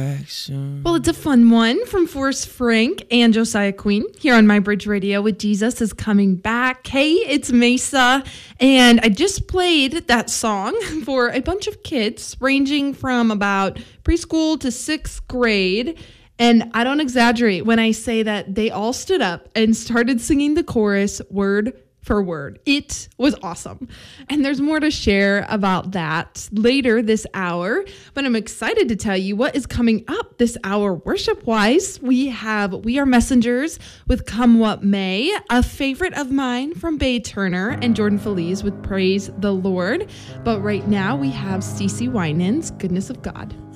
direction. Well, it's a fun one from Forrest Frank and Josiah Queen here on My Bridge Radio with Jesus is Coming Back. Hey, it's Mesa, and I just played that song for a bunch of kids ranging from about preschool to 6th grade. And I don't exaggerate when I say that they all stood up and started singing the chorus word for word. It was awesome. And there's more to share about that later this hour, but I'm excited to tell you what is coming up this hour worship-wise. We Are Messengers with Come What May, a favorite of mine from Bay Turner, and Jordan Feliz with Praise the Lord. But right now we have Stacey Winans, Goodness of God.